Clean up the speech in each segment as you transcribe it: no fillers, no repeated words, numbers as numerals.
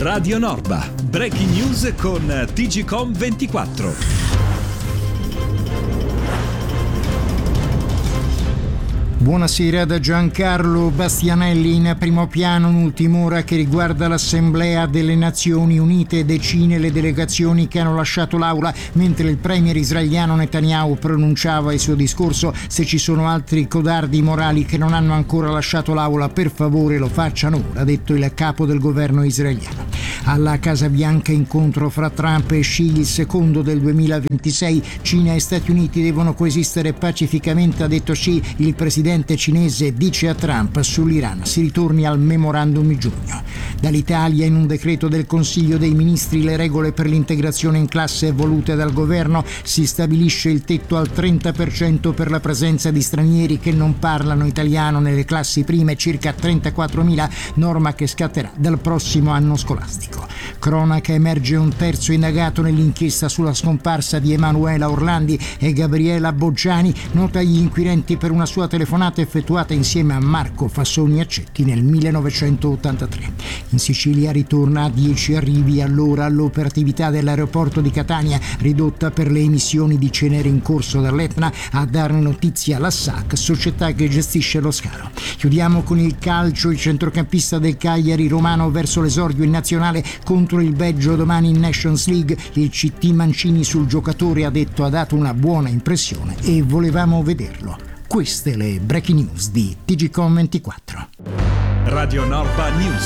Radio Norba, breaking news con TGcom 24. Buonasera da Giancarlo Bastianelli. In primo piano un'ultima ora che riguarda l'Assemblea delle Nazioni Unite. Decine le delegazioni che hanno lasciato l'aula mentre il premier israeliano Netanyahu pronunciava il suo discorso. Se ci sono altri codardi morali che non hanno ancora lasciato l'aula, per favore lo facciano ora, ha detto il capo del governo israeliano. Alla Casa Bianca incontro fra Trump e Xi, il secondo del 2026. Cina e Stati Uniti devono coesistere pacificamente, ha detto Xi. Il presidente cinese dice a Trump: sull'Iran si ritorni al memorandum di giugno. Dall'Italia, in un decreto del Consiglio dei Ministri, le regole per l'integrazione in classe volute dal governo. Si stabilisce il tetto al 30% per la presenza di stranieri che non parlano italiano nelle classi prime, circa 34.000, norma che scatterà dal prossimo anno scolastico. Cronaca: emerge un terzo indagato nell'inchiesta sulla scomparsa di Emanuela Orlandi e Gabriela Boggiani, nota gli inquirenti per una sua telefonata effettuata insieme a Marco Fassoni Accetti nel 1983. In Sicilia ritorna a 10 arrivi all'ora l'operatività dell'aeroporto di Catania, ridotta per le emissioni di cenere in corso dall'Etna. A darne notizia la SAC, società che gestisce lo scalo. Chiudiamo con il calcio. Il centrocampista del Cagliari, Romano, verso l'esordio in nazionale contro il Belgio domani in Nations League. Il CT Mancini sul giocatore ha detto: ha dato una buona impressione e volevamo vederlo. Queste le breaking news di TGcom 24. Radio Norba News.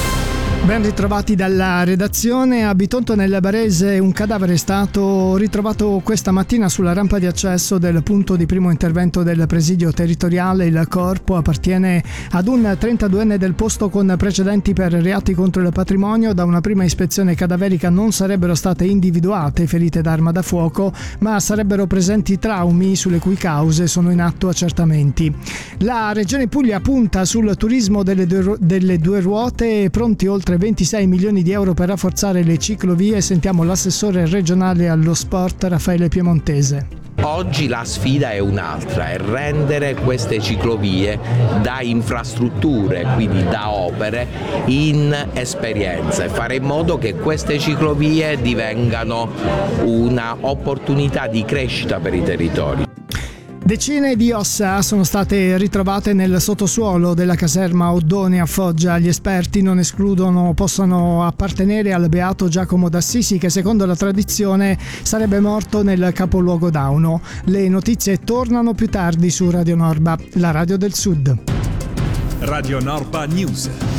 Ben ritrovati dalla redazione. A Bitonto nel Barese un cadavere è stato ritrovato questa mattina sulla rampa di accesso del punto di primo intervento del presidio territoriale. Il corpo appartiene ad un 32enne del posto con precedenti per reati contro il patrimonio. Da una prima ispezione cadaverica non sarebbero state individuate ferite d'arma da fuoco, ma sarebbero presenti traumi sulle cui cause sono in atto accertamenti. La Regione Puglia punta sul turismo delle due ruote, pronti oltre 26 milioni di euro per rafforzare le ciclovie. Sentiamo l'assessore regionale allo sport Raffaele Piemontese. Oggi la sfida è un'altra, è rendere queste ciclovie da infrastrutture, quindi da opere, in esperienza e fare in modo che queste ciclovie divengano una opportunità di crescita per i territori. Decine di ossa sono state ritrovate nel sottosuolo della caserma Oddone a Foggia. Gli esperti non escludono possano appartenere al beato Giacomo d'Assisi, che secondo la tradizione sarebbe morto nel capoluogo d'Auno. Le notizie tornano più tardi su Radio Norba, la radio del Sud. Radio Norba News.